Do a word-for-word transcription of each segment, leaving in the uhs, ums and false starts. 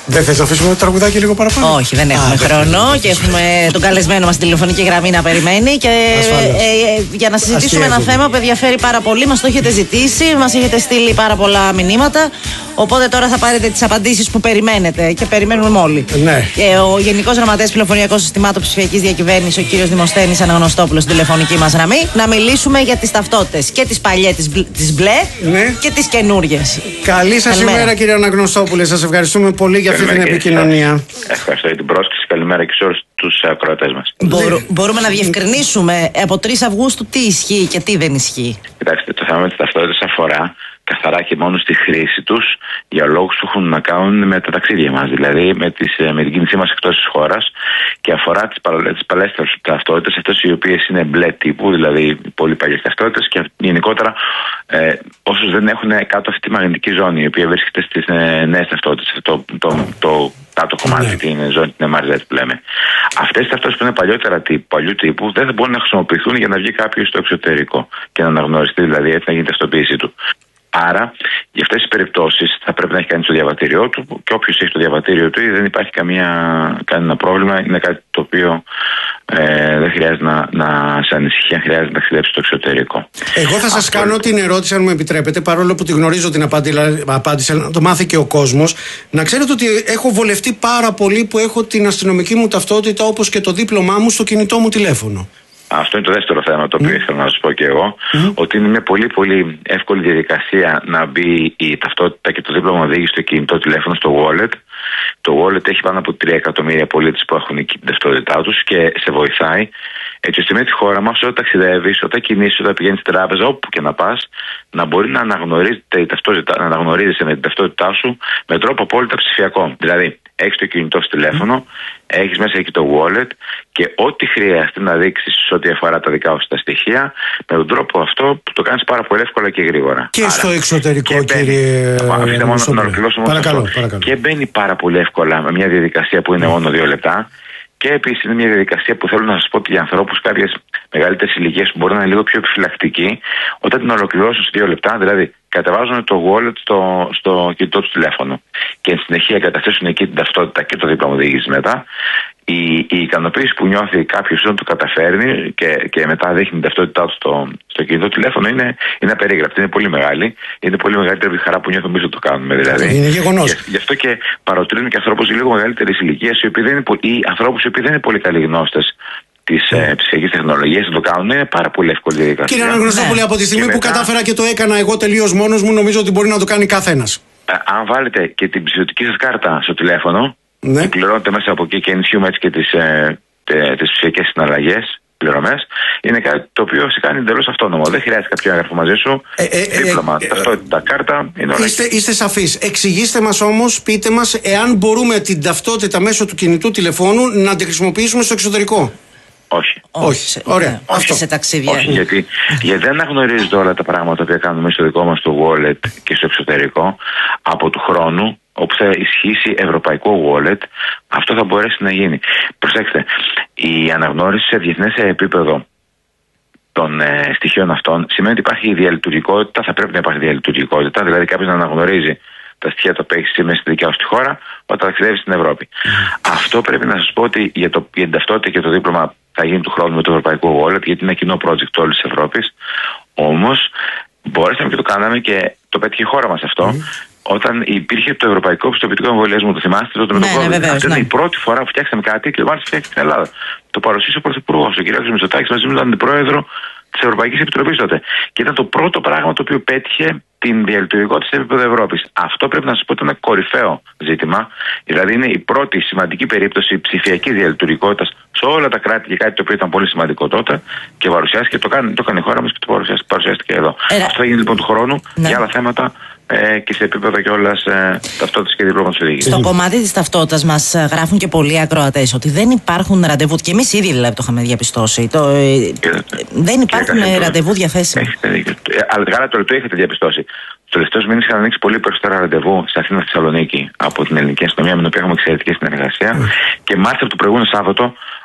Δεν θες να αφήσουμε το τραγουδάκι λίγο παραπάνω? Όχι, δεν έχουμε Α, χρόνο δεν και έχουμε τον καλεσμένο μας στη τηλεφωνική γραμμή να περιμένει. Και ε, ε, για να συζητήσουμε ένα θέμα που ενδιαφέρει πάρα πολύ, μας το έχετε ζητήσει, μας έχετε στείλει πάρα πολλά μηνύματα. Οπότε τώρα θα πάρετε τις απαντήσεις που περιμένετε και περιμένουμε όλοι. Ναι. Και ο Γενικός Γραμματέας Πληροφοριακών Συστημάτων Ψηφιακής Διακυβέρνησης, ο κύριος Δημοσθένης Αναγνωστόπουλος, στην τηλεφωνική μας γραμμή, να μιλήσουμε για τις ταυτότητες και τις παλιές, τις μπλε, ναι, και τις καινούργιες. Καλή σας ημέρα, κύριε Αναγνωστόπουλε. Σας ευχαριστούμε πολύ για αυτή την επικοινωνία. Ευχαριστώ για την πρόσκληση. Καλημέρα και σε όλους τους ακροατές μας. Μπορού, μπορούμε να διευκρινίσουμε από τρεις Αυγούστου τι ισχύει και τι δεν ισχύει? Κοιτάξτε, το θέμα με τις ταυτότητες αφορά καθαρά και μόνο στη χρήση τους για λόγους που έχουν να κάνουν με τα ταξίδια μας, δηλαδή με, τις, με την κίνησή μας εκτός της χώρας, και αφορά τις, τις παλαιές ταυτότητες, αυτές οι οποίες είναι μπλε τύπου, δηλαδή πολύ παλιές ταυτότητες, και γενικότερα ε, όσους δεν έχουν κάτω αυτή τη μαγνητική ζώνη, η οποία βρίσκεται στις ε, νέες ταυτότητες, το, το, το, το κάτω κομμάτι, ναι, την ζώνη, την εμ αρ ζετ που λέμε. Αυτές οι ταυτότητες που είναι παλιότερα τύπου, παλιού τύπου, δεν θα μπορούν να χρησιμοποιηθούν για να βγει κάποιο στο εξωτερικό και να αναγνωριστεί, δηλαδή έτσι να γίνει η ταυτοποίησή του. Άρα, για αυτές τις περιπτώσεις θα πρέπει να έχει κάνει το διαβατήριό του, και όποιος έχει το διαβατήριο του, δεν υπάρχει καμία, κανένα πρόβλημα. Είναι κάτι το οποίο ε, δεν χρειάζεται να, να σε ανησυχεί αν χρειάζεται να ταξιδέψει στο εξωτερικό. Εγώ θα σας Αυτό... κάνω την ερώτηση, αν μου επιτρέπετε, παρόλο που τη γνωρίζω την απάντηση, να το μάθει και ο κόσμος. Να ξέρετε ότι έχω βολευτεί πάρα πολύ που έχω την αστυνομική μου ταυτότητα, όπως και το δίπλωμά μου, στο κινητό μου τηλέφωνο. Αυτό είναι το δεύτερο θέμα, το οποίο mm. ήθελα να σας πω και εγώ, mm. ότι είναι μια πολύ πολύ εύκολη διαδικασία να μπει η ταυτότητα και το δίπλωμα οδήγηση στο κινητό τηλέφωνο, στο wallet. Το wallet έχει πάνω από τρία εκατομμύρια πολίτες που έχουν εκεί την ταυτότητά τους και σε βοηθάει έτσι ώστε με τη χώρα μας, όταν ταξιδεύεις, όταν κινείσαι, όταν πηγαίνεις στην τράπεζα, όπου και να πας, να μπορεί να αναγνωρίζεται η ταυτότητα, να αναγνωρίζεσαι με την ταυτότητά σου με τρόπο απόλυτα ψηφιακό. Δηλαδή, έχεις το κινητό στο τηλέφωνο, έχεις μέσα εκεί το wallet και ό,τι χρειαστεί να δείξεις σε ό,τι αφορά τα δικά σου τα στοιχεία, με τον τρόπο αυτό που το κάνεις πάρα πολύ εύκολα και γρήγορα. Και Άρα, στο εξωτερικό, και κύριε. Αφήστε μόνο να ολοκληρώσω μόνο αυτό. Και μπαίνει πάρα πολύ εύκολα με μια διαδικασία που είναι mm. μόνο δύο λεπτά. Και επίσης είναι μια διαδικασία που θέλω να σας πω ότι για ανθρώπους κάποιες μεγαλύτερες ηλικίες που μπορεί να είναι λίγο πιο επιφυλακτικοί, όταν την ολοκληρώσουν σε δύο λεπτά, δηλαδή κατεβάζουν το wallet στο, στο κινητό του τηλέφωνο και εν συνεχεία καταθέσουν εκεί την ταυτότητα και το δίπλωμα οδήγησης μετά, η, η ικανοποίηση που νιώθει κάποιος όταν το καταφέρνει και, και μετά δείχνει την ταυτότητά του στο, στο κινητό τηλέφωνο είναι, είναι απερίγραπτη, είναι πολύ μεγάλη. Είναι πολύ μεγαλύτερη από τη χαρά που νιώθουμε εμείς το κάνουμε. Δηλαδή. Είναι γεγονός. Γι' αυτό και παροτρύνουν και ανθρώπους λίγο μεγαλύτερης ηλικίας, ή ανθρώπους οι οποίοι δεν είναι πολύ καλοί γνώστες της mm. ε, ψηφιακής τεχνολογίας, να το κάνουν, είναι πάρα πολύ εύκολη διαδικασία. Κύριε Αναγνωστόπουλε, από τη στιγμή που μετά... κατάφερα και το έκανα εγώ τελείως μόνος μου, νομίζω ότι μπορεί να το κάνει καθένας. Ε, αν βάλετε και την ψηφιακή σας κάρτα στο τηλέφωνο, ναι, και πληρώνετε μέσα από εκεί και ενισχύουμε έτσι και τις, ε, τε, τις ψηφιακές συναλλαγές, πληρωμές, είναι κάτι το οποίο σε κάνει εντελώς αυτόνομο. Δεν χρειάζεται κάποιο έγγραφο μαζί σου, ε, ε, δίπλωμα, ε, ε, ταυτότητα, κάρτα, είναι όλα. Είστε, είστε σαφείς. Εξηγήστε μας όμως, πείτε μας, εάν μπορούμε την ταυτότητα μέσω του κινητού τηλεφώνου να τη χρησιμοποιήσουμε στο εξωτερικό. Όχι. Όχι. Ωραία. Όχι αυτό. Σε ταξίδια. Όχι, γιατί, γιατί δεν αναγνωρίζετε όλα τα πράγματα που κάνουμε στο δικό μας το wallet και στο εξωτερικό. Από του χρόνου, όπου θα ισχύσει ευρωπαϊκό wallet, αυτό θα μπορέσει να γίνει. Προσέξτε, η αναγνώριση σε διεθνές επίπεδο των ε, στοιχείων αυτών σημαίνει ότι υπάρχει διαλειτουργικότητα, θα πρέπει να υπάρχει διαλειτουργικότητα, δηλαδή κάποιος να αναγνωρίζει τα στοιχεία τα οποία έχει μέσα στη δικιά σου τη χώρα όταν ταξιδεύει στην Ευρώπη. Mm. Αυτό πρέπει να σας πω ότι για, το, για την ταυτότητα και το δίπλωμα θα γίνει του χρόνου με το ευρωπαϊκό wallet, γιατί είναι ένα κοινό project όλη τη Ευρώπη. Όμως μπορέσαμε και το κάναμε και το πέτυχε η χώρα μας αυτό. Mm. Όταν υπήρχε το ευρωπαϊκό πιστοποιητικό εμβολιασμού, το θυμάστε τότε με ναι, τον COVID. Ναι, Αυτή ναι. είναι η πρώτη φορά που φτιάξαμε κάτι και μάλιστα φτιάξει στην Ελλάδα. Το παρουσίασε ο Πρωθυπουργός, ο κ. Μητσοτάκης, μαζί με τον Αντιπρόεδρο της Ευρωπαϊκής Επιτροπής τότε. Και ήταν το πρώτο πράγμα το οποίο πέτυχε την διαλειτουργικότητα σε επίπεδο Ευρώπης. Αυτό πρέπει να σας πω ότι είναι ένα κορυφαίο ζήτημα. Δηλαδή είναι η πρώτη σημαντική περίπτωση ψηφιακής διαλειτουργικότητας σε όλα τα κράτη και κάτι το οποίο ήταν πολύ σημαντικό τότε και παρουσιάστηκε, το κάνει, το κάνει η χώρα μας και το παρουσιάστηκε εδώ. Ε, Αυτό θα γίνει λοιπόν του χρόνου ναι. για άλλα θέματα. Ε, και σε επίπεδο κιόλας ε, ταυτότητας και διπλώματος οδήγησης. Στο κομμάτι της ταυτότητας μας γράφουν και πολλοί ακροατές ότι δεν υπάρχουν ραντεβού, και εμείς ήδη δηλαδή το είχαμε διαπιστώσει. Το, ε, και, δεν υπάρχουν και ραντεβού διαθέσιμα. Έχετε δίκιο. Αλλά γάλα το έχετε διαπιστώσει. Τους τελευταίους μήνες είχαν ανοίξει πολύ περισσότερα ραντεβού σε Αθήνα, Θεσσαλονίκη από την ελληνική αστυνομία, με την οποία έχουμε εξαιρετική συνεργασία. Mm. Και μάλιστα το προηγούμενο Σάββατο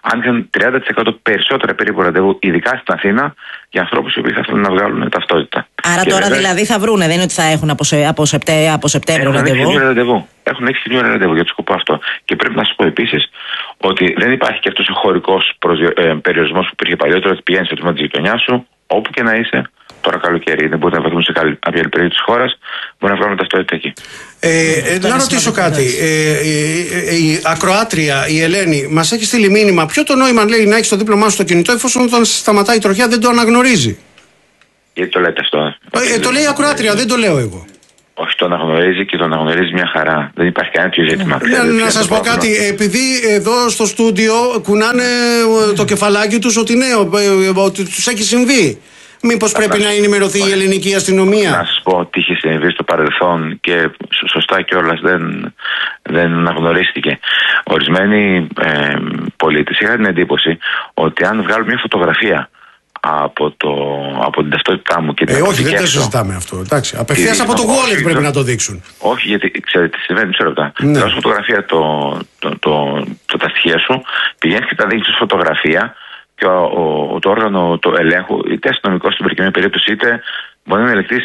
αν είχαν τριάντα τοις εκατό περισσότερα περίπου ραντεβού, ειδικά στην Αθήνα, για ανθρώπους οι οποίοι θα θέλουν να βγάλουν ταυτότητα. Άρα και τώρα βέβαια, δηλαδή θα βρούνε, δεν είναι ότι θα έχουν από, σε, από, σεπτέ, από Σεπτέμβριο ραντεβού. ραντεβού. Έχουν έξι μήνες ραντεβού για το σκοπό αυτό. Και πρέπει να σας πω επίσης ότι δεν υπάρχει και αυτός ο χωρικός ε, περιορισμός που υπήρχε παλιότερα, ότι πηγαίνεις στο τμήμα της γειτονιάς σου, όπου και να είσαι. Τώρα καλοκαίρι δεν μπορείτε να βρεθούν σε κάποια άλλη περιοχή της χώρας, μπορεί να βγάλουν ταυτότητα εκεί. Ε, ε, να ρωτήσω κάτι. Ε, ε, ε, η ακροάτρια, η Ελένη, μας έχει στείλει μήνυμα. Ποιο το νόημα, λέει, να έχει το δίπλωμά σου στο κινητό, εφόσον όταν σταματάει η τροχιά δεν το αναγνωρίζει? Γιατί το λέτε αυτό? Ε, ε, το λέει η ακροάτρια, δεν το λέω εγώ. Όχι, το αναγνωρίζει και το αναγνωρίζει μια χαρά. Δεν υπάρχει κανένα τέτοιο ζήτημα. Να, να σας πω κάτι, επειδή εδώ στο στούντιο κουνάνε το κεφαλάκι τους ότι ναι, ότι τους έχει συμβεί. Μήπως πρέπει να ενημερωθεί η ελληνική αστυνομία? Να σας πω τι είχε συμβεί στο παρελθόν και σωστά κιόλας δεν, δεν αναγνωρίστηκε. Ορισμένοι ε, πολίτες είχαν την εντύπωση ότι αν βγάλουν μια φωτογραφία από, το, από την ταυτότητά μου και την ε, όχι, δεν το συζητάμε αυτό. Εντάξει. Απευθείας από το wallet πρέπει να το δείξουν. Όχι, γιατί ξέρετε τι συμβαίνει, ξέρω αυτά. Ναι. Βγάζεις φωτογραφία το, το, το, το, το, τα στοιχεία σου, πηγαίνεις και τα δείχνεις ως φωτογραφία. Και ο, ο, το όργανο του ελέγχου, είτε αστυνομικό στην προκειμένη περίπτωση, είτε μπορεί να ελεγχθεί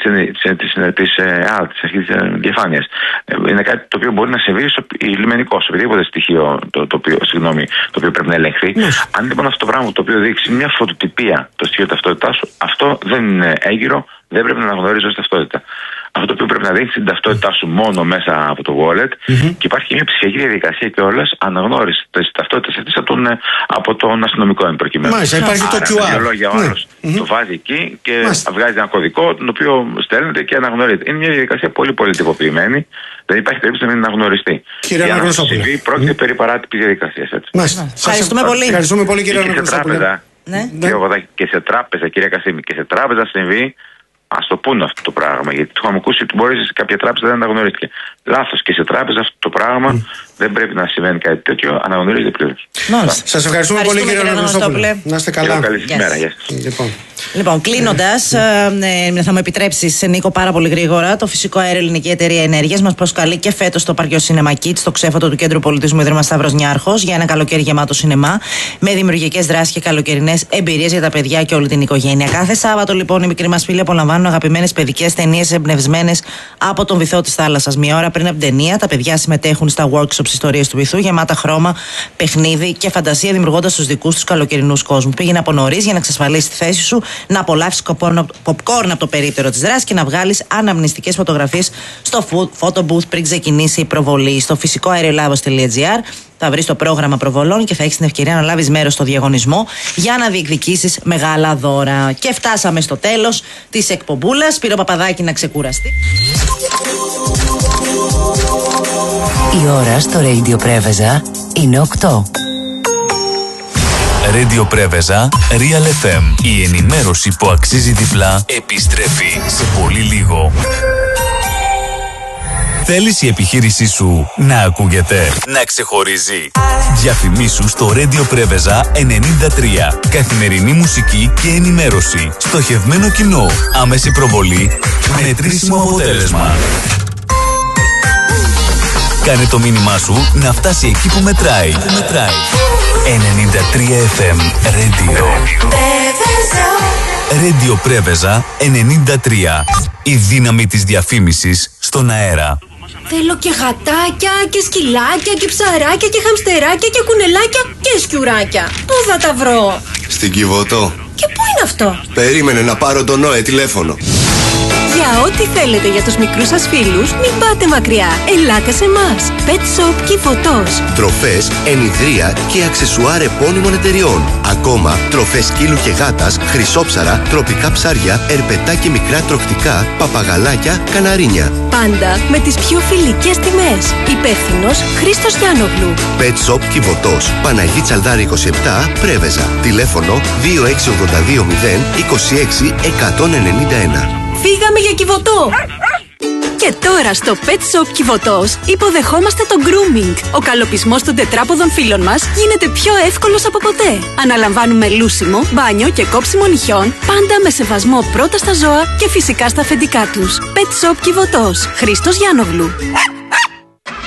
τη αρχή τη διαφάνεια. Είναι κάτι το οποίο μπορεί να συμβεί στο λιμενικό, σε οποιοδήποτε στοιχείο το, το, οποίο, συγγνώμη, το οποίο πρέπει να ελεγχθεί. Mm. Αν λοιπόν αυτό το πράγμα το οποίο δείξει μια φωτοτυπία το στοιχείο ταυτότητά σου, αυτό δεν είναι έγκυρο, δεν πρέπει να αναγνωρίζει ως ταυτότητα. Αυτό το οποίο πρέπει να δείξει την ταυτότητά σου μόνο μέσα από το wallet mm-hmm. και υπάρχει και μια ψηφιακή διαδικασία και όλες αναγνώριση τη ταυτότητα αυτή από, από τον αστυνομικό εν προκειμένου. Μάλιστα, υπάρχει άρα, το κιου αρ. Με λόγια, ο άλλος mm-hmm. το βάζει εκεί και Μάλιστα. βγάζει ένα κωδικό, τον οποίο στέλνεται και αναγνωρίζεται. Είναι μια διαδικασία πολύ πολύ τυποποιημένη. Δεν υπάρχει περίπτωση να μην αναγνωριστεί. Κύριε Αναγνωστόπουλε. Πρόκειται περί παράτυπης διαδικασίας. Ευχαριστούμε πολύ. Ευχαριστούμε πολύ, κύριε Αναγνωστόπουλε. Και σε τράπεζα, κύριε Κασίμη, και σε τράπεζα συμβεί. Ας το πούνε αυτό το πράγμα, γιατί το είχαμε ακούσει ότι μπορεί σε κάποια τράπεζα δεν αναγνωρίστηκε. Λάθος, και σε τράπεζα αυτό το πράγμα mm. δεν πρέπει να συμβαίνει κάτι τέτοιο, αναγνωρίζεται πλήρως. Σας ευχαριστούμε πολύ, κύριε Αναγνωστόπουλε. Να είστε καλά. Καλή ημέρα, γεια σας. Λοιπόν, λοιπόν κλείνοντας, ε, θα μου επιτρέψεις, Νίκο, πάρα πολύ γρήγορα. Το Φυσικό Αέριο Ελληνική Εταιρεία Ενέργειας μας προσκαλεί και φέτος στο Παρκείο Σινεμά Kids, στο ξέφωτο του Κέντρου Πολιτισμού Ιδρύμα Σταύρος Νιάρχος, για ένα καλοκαίρι γεμάτο σινεμά, με δημιουργικές δράσεις και καλοκαιρινές εμπειρίες για τα παιδιά και όλη την οικογένεια. Κάθε Σάββατο, λοιπόν, οι μικροί μας φίλοι απολαμβάνουν αγαπημένες παιδικές ταινίες εμπνευσμένες από τον βυθό της θάλασσας. Μία ώρα πριν από την ταινία, τα παιδιά συμμετέχουν στα workshops ιστορίες του βυθού, γεμάτα χρώμα, παιχνίδι και φαντασία, δημιουργώντας τους δικούς τους καλοκαιρινούς κόσμους. Πήγαινε από νωρίς για να εξασφαλίσεις τη θέση σου, να απολαύσεις popcorn από το περίπτερο της δράσης και να βγάλεις αναμνηστικές φωτογραφίες στο photo booth πριν ξεκινήσει η προβολή. Στο φυσικό αέριο ελλάδος τελεία τζι άρ θα βρεις το πρόγραμμα προβολών και θα έχεις την ευκαιρία να λάβεις μέρος στο διαγωνισμό για να διεκδικήσεις μεγάλα δώρα. Και φτάσαμε στο τέλος της εκπομπούλας. Σπύρο Παπαδάκη να ξεκουραστεί. Η ώρα στο Radio Πρέβεζα είναι οκτώ. Radio Πρέβεζα, Real εφ εμ. Η ενημέρωση που αξίζει διπλά επιστρέφει σε πολύ λίγο. Θέλεις η επιχείρησή σου να ακούγεται, να ξεχωρίζει? Διαφημίσου στο Radio Πρέβεζα ενενήντα τρία. Καθημερινή μουσική και ενημέρωση. Στοχευμένο κοινό. Άμεση προβολή. Μετρήσιμο αποτέλεσμα. Κάνε το μήνυμά σου να φτάσει εκεί που μετράει. Που μετράει. ενενήντα τρία εφ εμ Radio. Radio Πρέβεζα ενενήντα τρία. Η δύναμη της διαφήμισης στον αέρα. Θέλω και γατάκια και σκυλάκια και ψαράκια και χαμστεράκια και κουνελάκια και σκιουράκια. Πού θα τα βρω? Στην Κιβωτό. Και πού είναι αυτό? Περίμενε να πάρω τον Νόε τηλέφωνο. Για ό,τι θέλετε για τους μικρούς σας φίλους, μην πάτε μακριά. Ελάτε σε εμάς. Pet Shop Κιβωτός. Τροφές, ενιδρία και αξεσουάρ επώνυμων εταιριών. Ακόμα, τροφές σκύλου και γάτας, χρυσόψαρα, τροπικά ψάρια, ερπετά και μικρά τροκτικά, παπαγαλάκια, καναρίνια. Πάντα με τις πιο φιλικές τιμές. Υπεύθυνος Χρήστος Γιάννογλου. Pet Shop Κιβωτός. Παναγί Τσαλδάρη είκοσι επτά, Πρέβεζα. Τηλέφωνο δύο έξι ογδόντα δύο μηδέν είκοσι έξι εκατόν ενενήντα ένα. Φύγαμε για Κιβωτό! Και τώρα στο Pet Shop Κιβωτός υποδεχόμαστε το grooming. Ο καλοπισμός των τετράποδων φίλων μας γίνεται πιο εύκολος από ποτέ. Αναλαμβάνουμε λούσιμο, μπάνιο και κόψιμο νυχιών, πάντα με σεβασμό πρώτα στα ζώα και φυσικά στα αφεντικά τους. Pet Shop Κιβωτός. Χρήστος Γιάννογλου.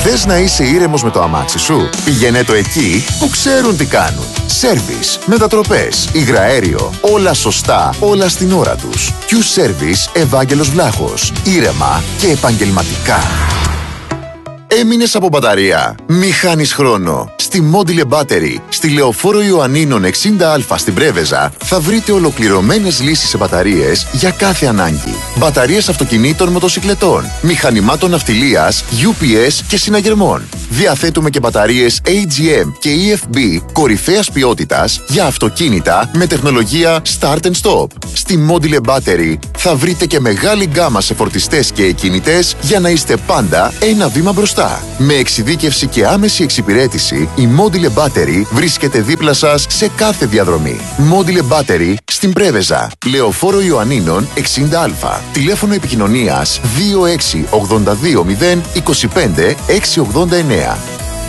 Θες να είσαι ήρεμος με το αμάξι σου? Πήγαινε το εκεί που ξέρουν τι κάνουν. Σέρβις, μετατροπές, υγραέριο, όλα σωστά, όλα στην ώρα τους. Q-Service Ευάγγελος Βλάχος. Ήρεμα και επαγγελματικά. Έμεινες από μπαταρία? Μη χάνεις χρόνο. Στη Module Battery, στη Λεωφόρο Ιωαννίνων εξήντα α στην Πρέβεζα, θα βρείτε ολοκληρωμένες λύσεις σε μπαταρίες για κάθε ανάγκη. Μπαταρίες αυτοκινήτων, μοτοσικλετών, μηχανημάτων ναυτιλίας, γιου πι ες και συναγερμών. Διαθέτουμε και μπαταρίες έι τζι εμ και ι εφ μπι κορυφαίας ποιότητας για αυτοκίνητα με τεχνολογία Start and Stop. Στη Module Battery θα βρείτε και μεγάλη γκάμα σε φορτιστές και εκκινητές για να είστε πάντα ένα βήμα μπροστά. Με εξειδίκευση και άμεση εξυπηρέτηση, η Module Battery βρίσκεται δίπλα σας σε κάθε διαδρομή. Module Battery στην Πρέβεζα, Λεωφόρο Ιωαννίνων εξήντα α. Τηλέφωνο επικοινωνίας δύο έξι ογδόντα δύο μηδέν είκοσι πέντε έξι ογδόντα εννέα.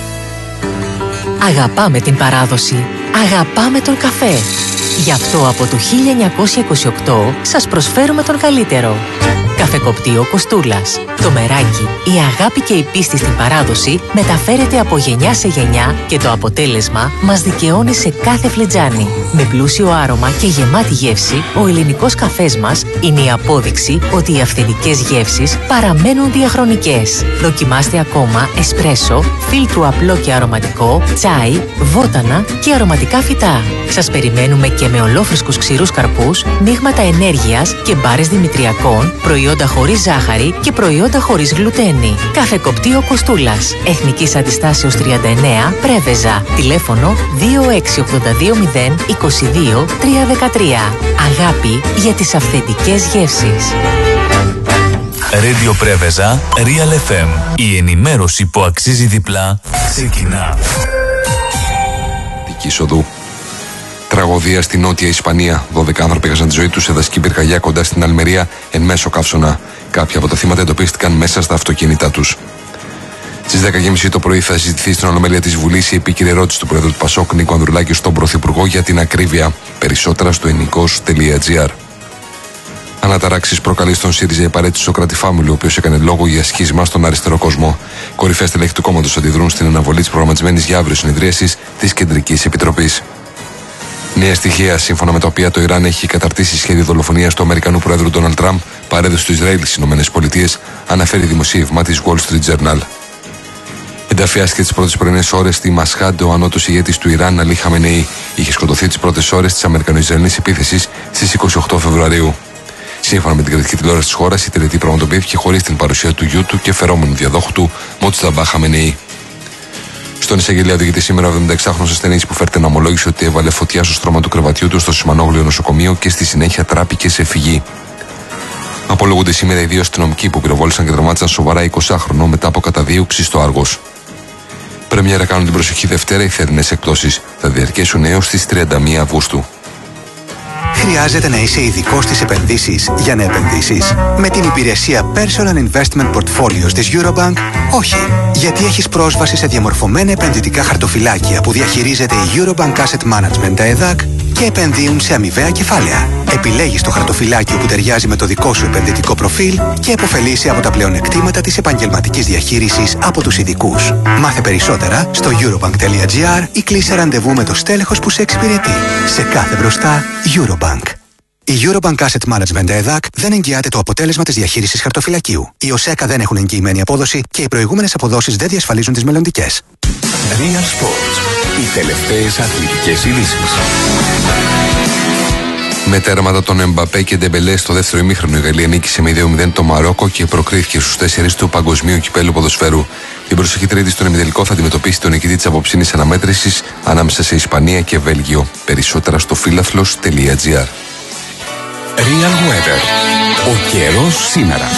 Αγαπάμε την παράδοση. Αγαπάμε τον καφέ. Γι' αυτό από το χίλια εννιακόσια είκοσι οκτώ σας προσφέρουμε τον καλύτερο. Καφεκοπτείο Κοστούλας. Το μεράκι, η αγάπη και η πίστη στην παράδοση μεταφέρεται από γενιά σε γενιά και το αποτέλεσμα μας δικαιώνει σε κάθε φλετζάνι. Με πλούσιο άρωμα και γεμάτη γεύση, ο ελληνικός καφές μας είναι η απόδειξη ότι οι αυθεντικές γεύσεις παραμένουν διαχρονικές. Δοκιμάστε ακόμα εσπρέσο, φίλτρου απλό και αρωματικό, τσάι, βότανα και αρωματικά φυτά. Σας περιμένουμε και με ολόφρυσκους ξηρούς καρπούς, μείγματα ενέργειας και μπάρες δημητριακών, προϊόντα χωρίς ζάχαρη και προϊόντα χωρίς γλουτένη. Καφεκοπτείο Κοστούλας. Εθνικής Αντιστάσεως τριάντα εννέα, Πρέβεζα. Τηλέφωνο δύο έξι ογδόντα δύο μηδέν είκοσι δύο τριακόσια δεκατρία. Αγάπη για τις αυθεντικές γεύσεις. Radio Πρέβεζα, Real εφ εμ. Η ενημέρωση που αξίζει διπλά ξεκινά. Δική Σοδού. Τραγωδία στη Νότια Ισπανία. δώδεκα άνθρωποι έχασαν τη ζωή τους σε δασική πυρκαγιά κοντά στην Αλμερία εν μέσω καύσωνα. Κάποια από τα θύματα εντοπίστηκαν μέσα στα αυτοκίνητά τους. Στις δέκα και μισή το πρωί θα συζητηθεί στην Ολομέλεια της Βουλής η επίκαιρη ερώτηση του Πρόεδρου του Πασόκ Νίκο Ανδρουλάκη στον Πρωθυπουργό για την ακρίβεια. Περισσότερα στο ενικός τελεία τζι άρ. Αναταράξεις προκαλεί στον ΣΥΡΙΖΑ η παρέτηση του Κρατηφάμιλου, ο οποίος έκανε λόγο για σχίσμα στον αριστερό κόσμο. Κορυφαία στελέχη του κόμματος αντιδρούν στην αναβολή της προγραμματισμένης για αύριο συνεδρίασης της Κεντρικής Επιτροπής. Νέα στοιχεία, σύμφωνα με τα οποία το Ιράν έχει καταρτήσει σχέδιο δολοφονίας του Αμερικανού Προέδρου Ντόναλντ Τραμπ, παρέδωσε του Ισραήλ στις ΗΠΑ, αναφέρει δημοσίευμα της Wall Street Journal. Ενταφιάστηκε τις πρώτες πρωινές ώρες στη Μασχάντ ο ανώτος ηγέτης του Ιράν, Αλί Χαμενεϊ. Είχε σκοτωθεί τις πρώτες ώρες της Αμερικανο-Ισραηλινής επίθεσης στις είκοσι οκτώ Φεβρουαρίου. Σύμφωνα με την κρατική τηλεόραση της χώρας, η τελετή πραγματοποιήθηκε χωρίς την παρουσία του γιού του και φερόμενου διαδόχου του, Μότσταμπα Χαμενεϊ. Στον εισαγγελέα οδηγείται σήμερα ο εβδομηνταεξάχρονος ασθενής που φέρεται να ομολόγησε ότι έβαλε φωτιά στο στρώμα του κρεβατιού του στο Σιμανόγλιο νοσοκομείο και στη συνέχεια τράπηκε σε φυγή. Απολογούνται σήμερα οι δύο αστυνομικοί που πυροβόλησαν και τραυμάτισαν σοβαρά εικοσάχρονο μετά από καταδίωξη στο Άργος. Πρεμιέρα κάνουν την προσεχή Δευτέρα οι θερινές εκπτώσεις. Θα διαρκέσουν έως τις τριάντα μία Αυγούστου. Χρειάζεται να είσαι ειδικός στις επενδύσεις για να επενδύσεις? Με την υπηρεσία Personal Investment Portfolios της Eurobank, όχι. Γιατί έχεις πρόσβαση σε διαμορφωμένα επενδυτικά χαρτοφυλάκια που διαχειρίζεται η Eurobank Asset Management, τα ΕΔΑΚ, και επενδύουν σε αμοιβαία κεφάλαια. Επιλέγεις το χαρτοφυλάκιο που ταιριάζει με το δικό σου επενδυτικό προφίλ και επωφελείσαι από τα πλεονεκτήματα της επαγγελματικής διαχείρισης από τους ειδικούς. Μάθε περισσότερα στο eurobank τελεία gr ή κλείσε ραντεβού με το στέλεχος που σε εξυπηρετεί. Σε κάθε μπροστά, Eurobank. Η Eurobank Asset Management ΕΔΑΚ δεν εγγυάται το αποτέλεσμα της διαχείρισης χαρτοφυλακίου. Οι ΟΣΕΚΑ δεν έχουν εγγυημένη απόδοση και οι προηγούμενες αποδόσεις δεν διασφαλίζουν τις μελλοντικές. Real Sports. Οι τελευταίες αθλητικές ειδήσεις. Με τέρματα των Εμπαπέ και Ντεμπελέ στο δεύτερο ημίχρονο, η Γαλλία νίκησε με δύο μηδέν το Μαρόκο και προκρίθηκε στους τέσσερις του Παγκοσμίου Κυπέλλου Ποδοσφαίρου. Την προσεχή Τρίτη στον ημιτελικό θα αντιμετωπίσει τον νικητή της απόψινης αναμέτρησης ανάμεσα σε Ισπανία και Βέλγιο. Περισσότερα στο φίλαθλος τελεία gr. Real Weather. Ο καιρός σήμερα.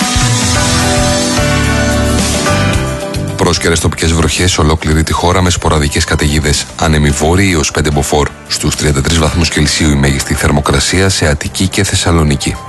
Πρόσκαιρες τοπικές βροχές σε ολόκληρη τη χώρα με σποραδικές καταιγίδες. Άνεμοι βόρειοι έως πέντε μποφόρ. Στους τριάντα τρεις βαθμούς Κελσίου η μέγιστη θερμοκρασία σε Αττική και Θεσσαλονίκη.